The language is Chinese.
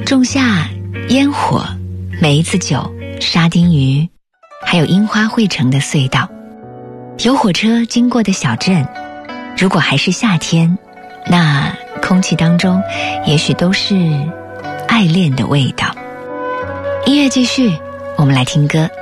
仲夏、烟火、梅子酒、沙丁鱼，还有樱花汇成的隧道，有火车经过的小镇。如果还是夏天，那空气当中也许都是爱恋的味道。音乐继续，我们来听歌。